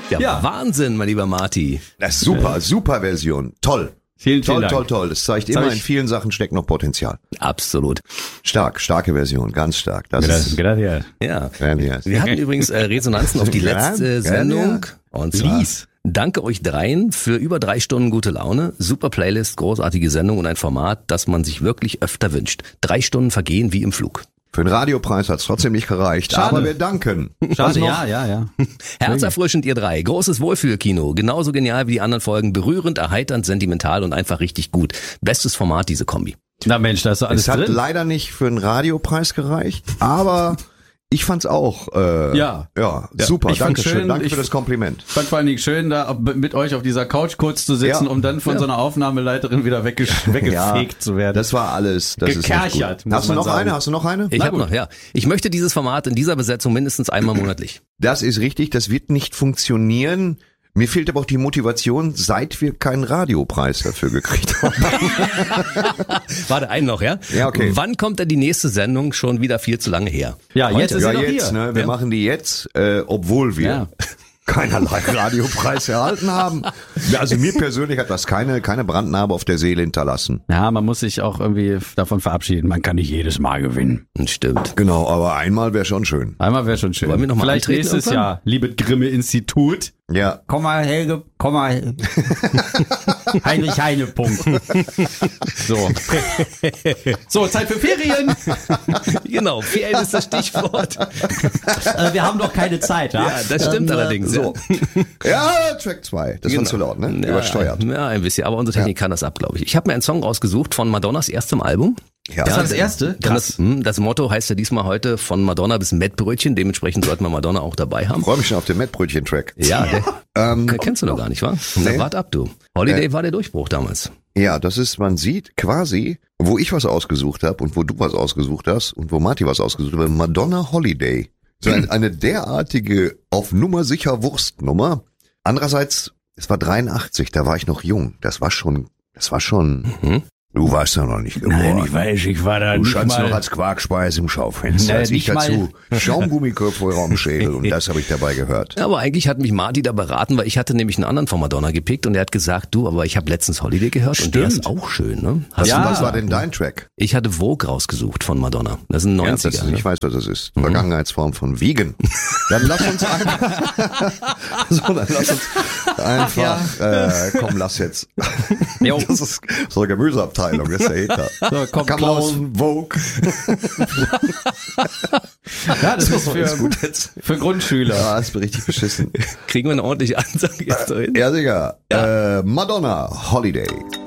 Ja, Wahnsinn, mein lieber Marty. Das ist super Version. Toll. Vielen Dank. Toll. Das zeigt immer, in vielen Sachen steckt noch Potenzial. Absolut. Starke Version, ganz stark. Das ist Gracias. Ja. Gracias. Wir hatten übrigens Resonanzen auf die letzte Sendung. Und zwar, Lies. danke euch dreien für über 3 Stunden gute Laune. Super Playlist, großartige Sendung und ein Format, das man sich wirklich öfter wünscht. 3 Stunden vergehen wie im Flug. Für den Radiopreis hat's trotzdem nicht gereicht, Schade. aber wir danken. Schade, ja. Herzerfrischend, ihr drei. Großes Wohlfühlkino. Genauso genial wie die anderen Folgen. Berührend, erheiternd, sentimental und einfach richtig gut. Bestes Format, diese Kombi. Na Mensch, da ist doch alles Es hat drin. leider nicht für den Radiopreis gereicht, aber ich fand's auch Ja, super. Ich fand's Danke schön. Danke Ich für das Kompliment. fand vor allen Dingen schön, da mit euch auf dieser Couch kurz zu sitzen, Ja. um dann von so einer Aufnahmeleiterin wieder weggefegt zu werden. Das war alles. Das Gekerchert, ist nicht gut. muss Hast du man noch sagen. eine? Hast du noch eine? Ich habe noch, ja. Ich möchte dieses Format in dieser Besetzung mindestens einmal monatlich. Das ist richtig. Das wird nicht funktionieren. Mir fehlt aber auch die Motivation, seit wir keinen Radiopreis dafür gekriegt haben. Warte, einen noch, ja? Ja, okay. Wann kommt denn die nächste Sendung? Schon wieder viel zu lange her. Ja, jetzt ist Ja, sie noch jetzt, hier. ne? Wir machen die jetzt, obwohl wir Ja. keinerlei Radiopreis erhalten haben. Ja, also mir persönlich hat das keine Brandnarbe auf der Seele hinterlassen. Ja, man muss sich auch irgendwie davon verabschieden. Man kann nicht jedes Mal gewinnen. Stimmt. Genau, aber einmal wäre schon schön. Einmal wäre schon schön. Wollen wir noch mal Vielleicht antreten nächstes irgendwann? Jahr, liebe Grimme-Institut. Ja. Komm mal, Helge, komm mal. Heinrich Heine, Punkt. So, Zeit für Ferien. Genau, Ferien ist das Stichwort. Wir haben doch keine Zeit, ja? Ja, das stimmt allerdings. So. Ja, Track 2. Das war zu laut, ne? Übersteuert. Ja, ein bisschen, aber unsere Technik kann das ab, glaube ich. Ich habe mir einen Song rausgesucht von Madonnas erstem Album. Ja. Das war das erste? Krass. Das Motto heißt ja diesmal heute von Madonna bis Mettbrötchen. Dementsprechend sollten wir Madonna auch dabei haben. Ich freue mich schon auf den Mettbrötchen-Track. Ja, kennst du noch gar nicht, wa? Na, Nee. wart ab, du. Holiday war der Durchbruch damals. Ja, das ist, man sieht quasi, wo ich was ausgesucht habe und wo du was ausgesucht hast und wo Marty was ausgesucht hat, Madonna Holiday. So eine derartige auf Nummer sicher Wurstnummer. Andererseits, es war 83, da war ich noch jung. Das war schon, du warst ja noch nicht geboren. weiß, ich war da Du standst noch als Quarkspeise im Schaufenster, Nee, als ich nicht dazu Schaumgummiköpfe am Schädel und das habe ich dabei gehört. Ja, aber eigentlich hat mich Marty da beraten, weil ich hatte nämlich einen anderen von Madonna gepickt und er hat gesagt, du, aber ich habe letztens Holiday gehört und der ist auch schön, ne? Was war denn dein Track? Ich hatte Vogue rausgesucht von Madonna. Das sind 90er. Ich weiß, was das ist. Vergangenheitsform von Vegan. Dann lass uns komm, lass jetzt. Jo. Das ist so eine Gemüseabteilung, das ist der Hater. So, komm, Come Klaus. on, Vogue. Ja, das ist Ist gut jetzt. für Grundschüler. Ja, ist richtig beschissen. Kriegen wir eine ordentliche Ansage jetzt dahin? Ja, Digga. Madonna, Holiday.